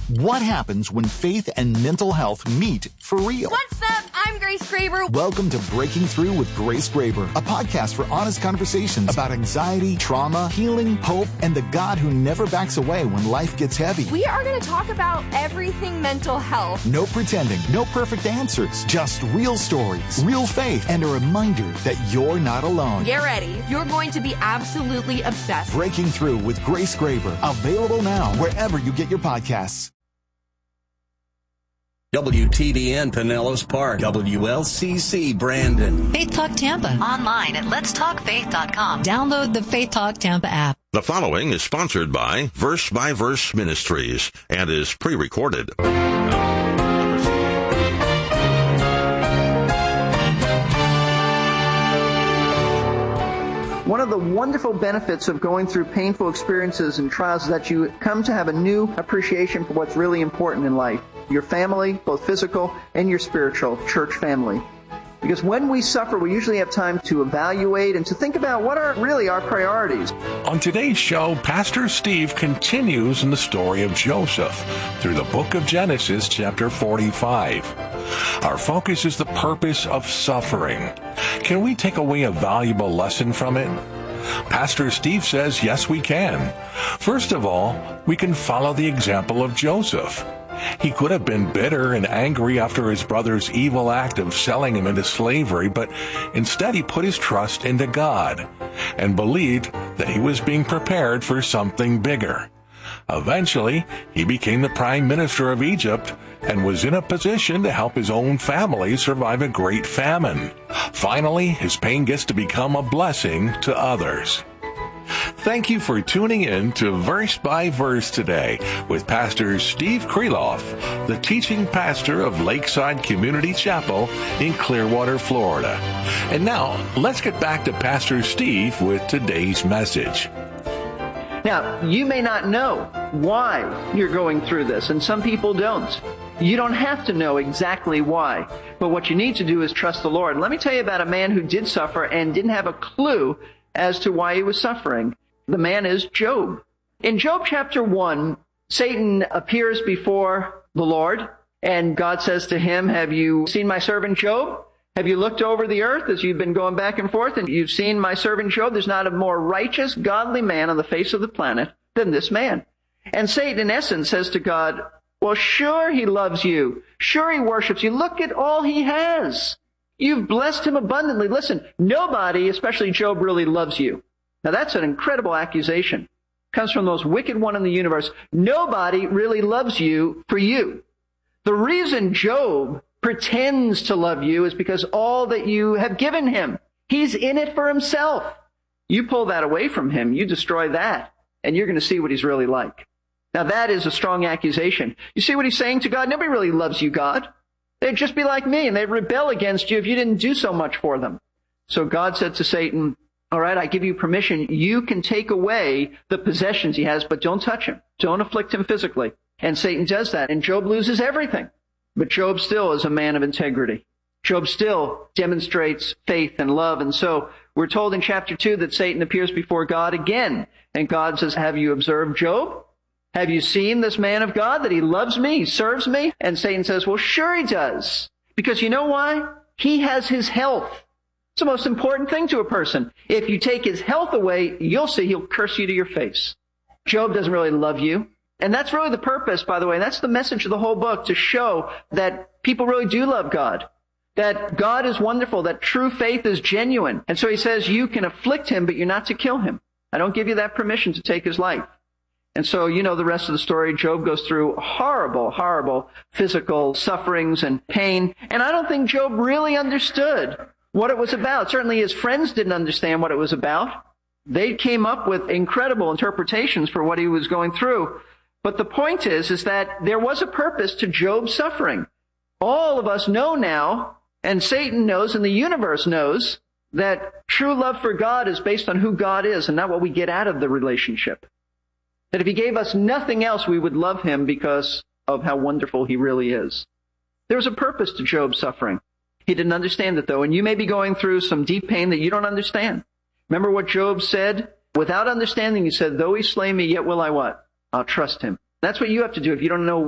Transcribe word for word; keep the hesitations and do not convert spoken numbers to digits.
What happens when faith and mental health meet for real? What's up? I'm Grace Graber. Welcome to Breaking Through with Grace Graber, a podcast for honest conversations about anxiety, trauma, healing, hope, and the God who never backs away when life gets heavy. We are going to talk about everything mental health. No pretending, no perfect answers, just real stories, real faith, and a reminder that you're not alone. Get ready. You're going to be absolutely obsessed. Breaking Through with Grace Graber, available now wherever you get your podcasts. W T B N Pinellas Park, W L C C Brandon. Faith Talk Tampa. Online at lets talk faith dot com. Download the Faith Talk Tampa app. The following is sponsored by Verse by Verse Ministries and is pre-recorded. One of the wonderful benefits of going through painful experiences and trials is that you come to have a new appreciation for what's really important in life. Your family, both physical and your spiritual church family. Because when we suffer, we usually have time to evaluate and to think about what are really our priorities. On today's show, Pastor Steve continues in the story of Joseph through the book of Genesis, chapter forty-five. Our focus is the purpose of suffering. Can we take away a valuable lesson from it? Pastor Steve says, yes, we can. First of all, we can follow the example of Joseph. He could have been bitter and angry after his brother's evil act of selling him into slavery, but instead he put his trust into God and believed that he was being prepared for something bigger. Eventually, he became the prime minister of Egypt and was in a position to help his own family survive a great famine. Finally, his pain gets to become a blessing to others. Thank you for tuning in to Verse by Verse today with Pastor Steve Kreloff, the teaching pastor of Lakeside Community Chapel in Clearwater, Florida. And now, let's get back to Pastor Steve with today's message. Now, you may not know why you're going through this, and some people don't. You don't have to know exactly why, but what you need to do is trust the Lord. Let me tell you about a man who did suffer and didn't have a clue as to why he was suffering. The man is Job. In Job chapter one, Satan appears before the Lord, and God says to him, have you seen my servant Job? Have you looked over the earth as you've been going back and forth, and you've seen my servant Job? There's not a more righteous, godly man on the face of the planet than this man. And Satan, in essence, says to God, well, sure he loves you. Sure he worships you. Look at all he has. You've blessed him abundantly. Listen, nobody, especially Job, really loves you. Now that's an incredible accusation. It comes from the most wicked one in the universe. Nobody really loves you for you. The reason Job pretends to love you is because all that you have given him. He's in it for himself. You pull that away from him, you destroy that, and you're going to see what he's really like. Now that is a strong accusation. You see what he's saying to God? Nobody really loves you, God. They'd just be like me, and they'd rebel against you if you didn't do so much for them. So God said to Satan, all right, I give you permission. You can take away the possessions he has, but don't touch him. Don't afflict him physically. And Satan does that, and Job loses everything. But Job still is a man of integrity. Job still demonstrates faith and love. And so we're told in chapter two that Satan appears before God again. And God says, have you observed Job? Have you seen this man of God, that he loves me, he serves me? And Satan says, well, sure he does. Because you know why? He has his health. It's the most important thing to a person. If you take his health away, you'll see he'll curse you to your face. Job doesn't really love you. And that's really the purpose, by the way. That's the message of the whole book, to show that people really do love God. That God is wonderful, that true faith is genuine. And so he says, you can afflict him, but you're not to kill him. I don't give you that permission to take his life. And so, you know the rest of the story. Job goes through horrible, horrible physical sufferings and pain. And I don't think Job really understood what it was about. Certainly his friends didn't understand what it was about. They came up with incredible interpretations for what he was going through. But the point is, is that there was a purpose to Job's suffering. All of us know now, and Satan knows, and the universe knows, that true love for God is based on who God is and not what we get out of the relationship. That if he gave us nothing else, we would love him because of how wonderful he really is. There was a purpose to Job's suffering. He didn't understand it, though, and you may be going through some deep pain that you don't understand. Remember what Job said? Without understanding, he said, though he slay me, yet will I what? I'll trust him. That's what you have to do if you don't know